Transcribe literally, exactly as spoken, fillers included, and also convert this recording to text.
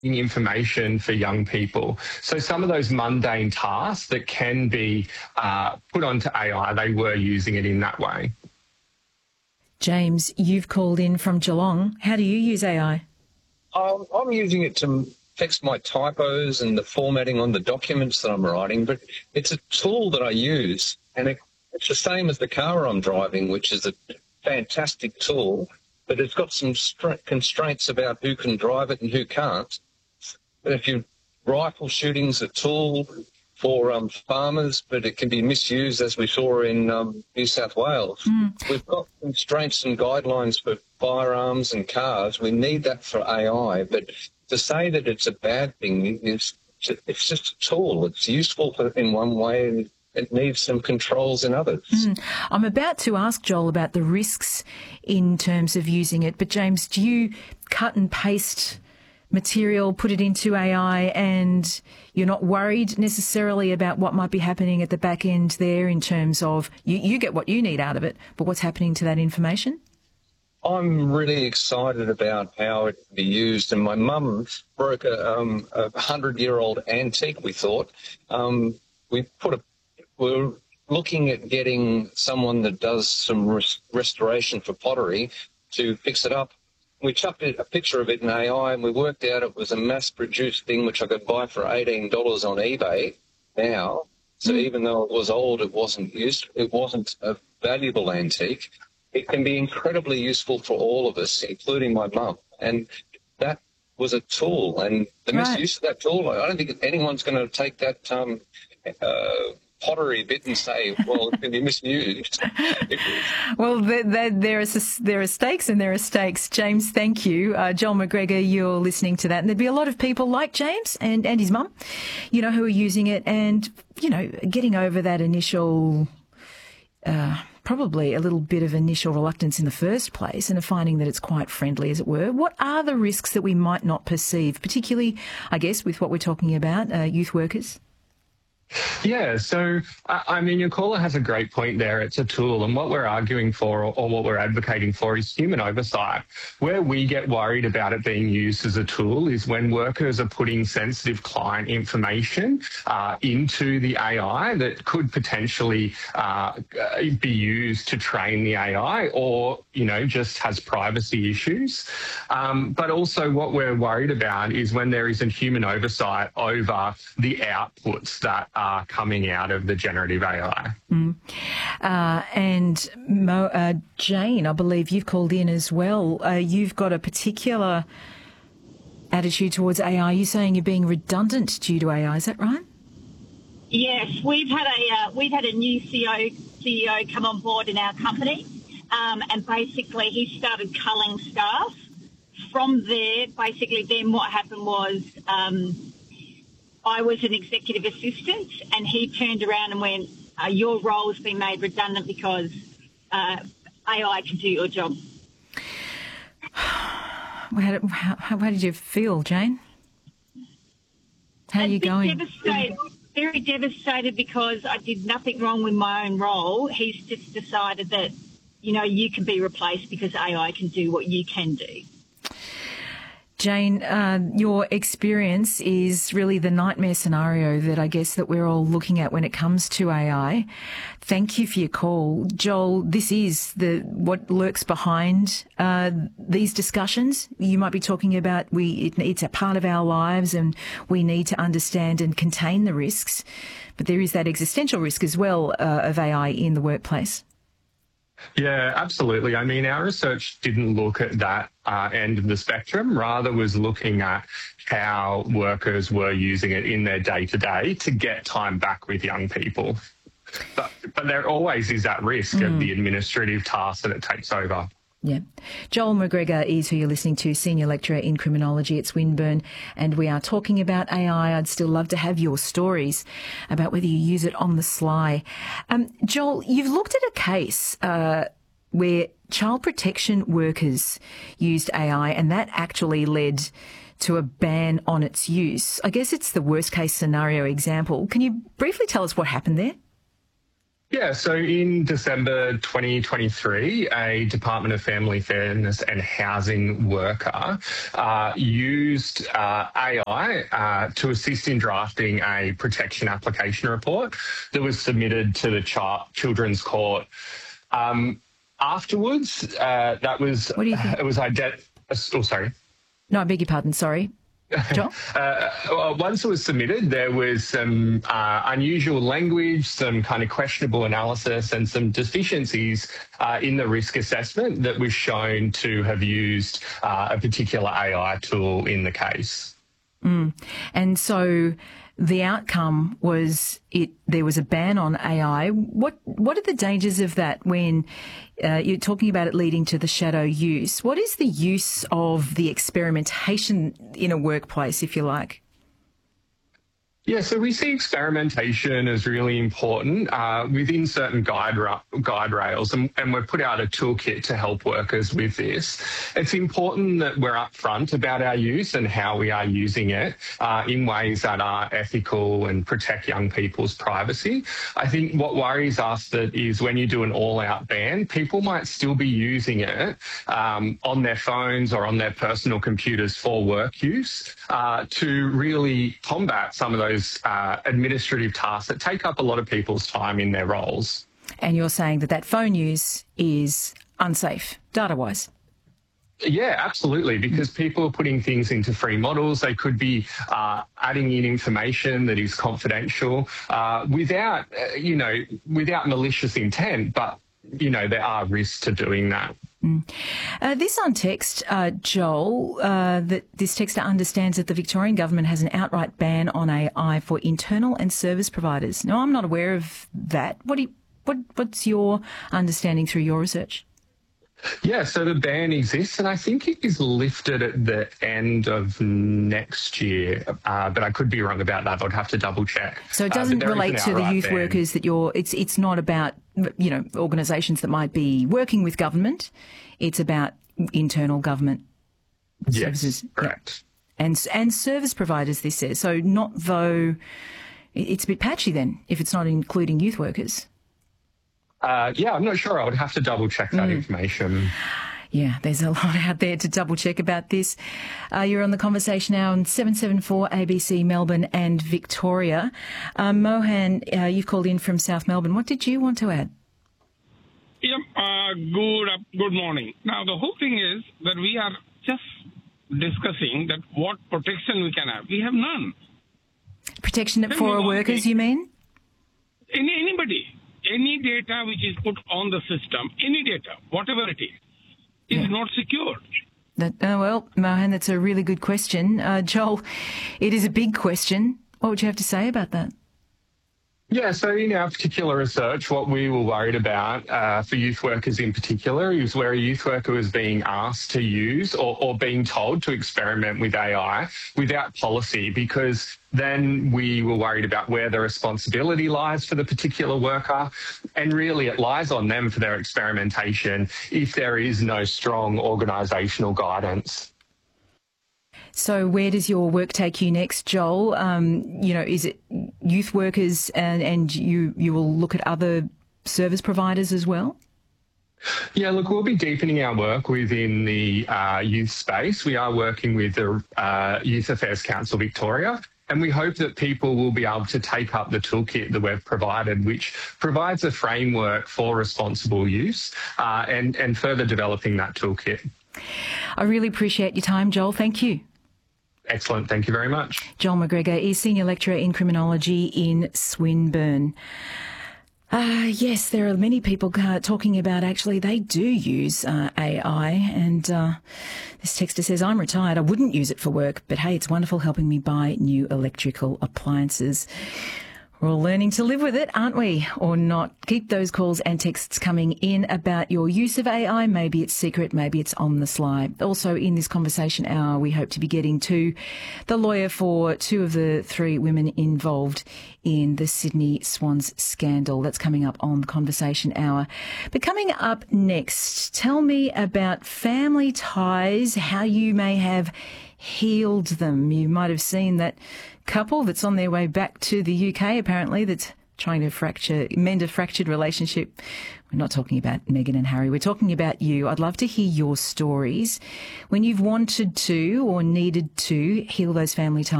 information for young people. So some of those mundane tasks that can be uh, put onto A I, they were using it in that way. James, you've called in from Geelong. How do you use A I? Um, I'm using it to fix my typos and the formatting on the documents that I'm writing, but it's a tool that I use, and it, it's the same as the car I'm driving, which is a fantastic tool, but it's got some str- constraints about who can drive it and who can't. But if you rifle shooting's a tool for um, farmers, but it can be misused, as we saw in um, New South Wales. Mm. We've got constraints and guidelines for firearms and cars. We need that for A I, but to say that it's a bad thing is it's just a tool. It's useful for, in one way, and it needs some controls in others. Mm. I'm about to ask Joel about the risks in terms of using it, but James, do you cut and paste material, put it into A I, and you're not worried necessarily about what might be happening at the back end there in terms of you, you get what you need out of it, but what's happening to that information? I'm really excited about how it can be used, and my mum broke a um, a hundred-year-old antique, we thought. Um, we put a, we're looking at getting someone that does some res- restoration for pottery to fix it up. We chucked a picture of it in A I, and we worked out it was a mass-produced thing which I could buy for eighteen dollars on eBay now. So mm. even though it was old, it wasn't used. It wasn't a valuable antique. It can be incredibly useful for all of us, including my mum. And that was a tool, and the right. misuse of that tool, I don't think anyone's going to take that um, uh, pottery bit and say, well, it can be misused. Well, there, there, there, are, there are stakes and there are stakes. James, thank you. Uh, Joel McGregor, you're listening to that. And there'd be a lot of people like James and, and his mum, you know, who are using it and, you know, getting over that initial... Uh, probably a little bit of initial reluctance in the first place and finding that it's quite friendly, as it were. What are the risks that we might not perceive, particularly, I guess, with what we're talking about, uh, youth workers? Yeah, so, I mean, your caller has a great point there. It's a tool, and what we're arguing for or, or what we're advocating for is human oversight. Where we get worried about it being used as a tool is when workers are putting sensitive client information uh, into the A I that could potentially uh, be used to train the A I or, you know, just has privacy issues. Um, but also what we're worried about is when there isn't human oversight over the outputs that are coming out of the generative A I. Mm. Uh, and Mo, uh, Jane, I believe you've called in as well. Uh, you've got a particular attitude towards A I. You're saying you're being redundant due to A I. Is that right? Yes, we've had a uh, we've had a new C E O come on board in our company, um, and basically he started culling staff. From there, basically, then what happened was. Um, I was an executive assistant, and he turned around and went, uh, your role's been made redundant because uh, A I can do your job. How, how, how did you feel, Jane? How are you going? Devastated, very devastated because I did nothing wrong with my own role. He's just decided that, you know, you can be replaced because A I can do what you can do. Jane, uh, your experience is really the nightmare scenario that I guess that we're all looking at when it comes to A I. Thank you for your call. Joel, this is the what lurks behind uh, these discussions. You might be talking about we it, it's a part of our lives and we need to understand and contain the risks, but there is that existential risk as well uh, of A I in the workplace. Yeah, absolutely. I mean, our research didn't look at that uh, end of the spectrum, rather was looking at how workers were using it in their day-to-day to get time back with young people. But, but there always is that risk mm. of the administrative tasks that it takes over. Yeah. Joel McGregor is who you're listening to, Senior Lecturer in Criminology at Swinburne, and we are talking about A I. I'd still love to have your stories about whether you use it on the sly. Um, Joel, you've looked at a case uh, where child protection workers used A I, and that actually led to a ban on its use. I guess it's the worst case scenario example. Can you briefly tell us what happened there? Yeah, so in December twenty twenty-three, a Department of Family Fairness and Housing worker uh, used uh, A I uh, to assist in drafting a protection application report that was submitted to the Ch- Children's Court. Um, afterwards, uh, that was, What do you think? it was ident- oh, sorry. No, I beg your pardon, sorry. Joel? Uh, well, once it was submitted, there was some uh, unusual language, some kind of questionable analysis, and some deficiencies uh, in the risk assessment that was shown to have used uh, a particular A I tool in the case. Mm. And so the outcome was it. There was a ban on A I. What What are the dangers of that when uh, you're talking about it leading to the shadow use? What is the use of the experimentation in a workplace, if you like? Yeah, so we see experimentation as really important uh, within certain guide ra- guide rails, and, and we've put out a toolkit to help workers with this. It's important that we're upfront about our use and how we are using it uh, in ways that are ethical and protect young people's privacy. I think what worries us that is when you do an all-out ban, people might still be using it um, on their phones or on their personal computers for work use uh, to really combat some of those Uh, administrative tasks that take up a lot of people's time in their roles. And you're saying that that phone use is unsafe, data-wise? Yeah, absolutely, because people are putting things into free models. They could be uh, adding in information that is confidential uh, without, uh, you know, without malicious intent, but, you know, there are risks to doing that. Mm. Uh, this on text, uh, Joel, uh, that this texter understands that the Victorian government has an outright ban on A I for internal and service providers. No, I'm not aware of that. What do you, what, what's your understanding through your research? Yeah, so the ban exists, and I think it is lifted at the end of next year, uh, but I could be wrong about that. I'd have to double check. So it doesn't uh, relate to the youth ban. workers that you're. It's it's not about, you know, organisations that might be working with government. It's about internal government services. Yes, correct. Yeah. And and service providers. This says so. Not though. It's a bit patchy then if it's not including youth workers. Uh, yeah, I'm not sure. I would have to double check that mm. information. Yeah, there's a lot out there to double check about this. Uh, you're on the conversation now on seven seven four A B C Melbourne and Victoria. Uh, Mohan, uh, you've called in from South Melbourne. What did you want to add? Yep, uh, good, uh, good morning. Now, the whole thing is that we are just discussing that what protection we can have. We have none. Protection for our workers, you mean? Any, anybody. Any data which is put on the system, any data, whatever it is, is yeah. not secured. That, uh, well, Mohan, that's a really good question. Uh, Joel, it is a big question. What would you have to say about that? Yeah, so in our particular research, what we were worried about uh, for youth workers in particular is where a youth worker was being asked to use or, or being told to experiment with A I without policy, because then we were worried about where the responsibility lies for the particular worker. And really it lies on them for their experimentation if there is no strong organisational guidance. So where does your work take you next, Joel? Um, you know, is it youth workers and, and you, you will look at other service providers as well? Yeah, look, we'll be deepening our work within the uh, youth space. We are working with the uh, Youth Affairs Council Victoria, and we hope that people will be able to take up the toolkit that we've provided, which provides a framework for responsible use uh, and, and further developing that toolkit. I really appreciate your time, Joel. Thank you. Excellent. Thank you very much. Joel McGregor is Senior Lecturer in Criminology in Swinburne. Uh, yes, there are many people uh, talking about actually they do use uh, A I, and uh, this texter says, I'm retired, I wouldn't use it for work, but hey, it's wonderful helping me buy new electrical appliances. We're all learning to live with it, aren't we? Or not? Keep those calls and texts coming in about your use of A I. Maybe it's secret, maybe it's on the sly. Also, in this conversation hour, we hope to be getting to the lawyer for two of the three women involved in the Sydney Swans scandal. That's coming up on the conversation hour. But coming up next, tell me about family ties, how you may have healed them. You might have seen that couple that's on their way back to the U K, apparently, that's trying to fracture, mend a fractured relationship. We're not talking about Meghan and Harry. We're talking about you. I'd love to hear your stories when you've wanted to or needed to heal those family ties.